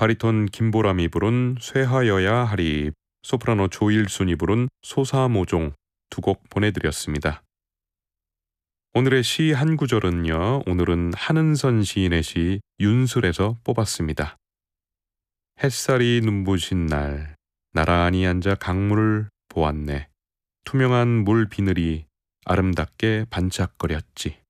바리톤 김보람이 부른 쇠하여야 하리, 소프라노 조일순이 부른 소사모종 두 곡 보내드렸습니다. 오늘의 시 한 구절은요, 오늘은 한은선 시인의 시 윤술에서 뽑았습니다. 햇살이 눈부신 날, 나란히 앉아 강물을 보았네. 투명한 물 비늘이 아름답게 반짝거렸지.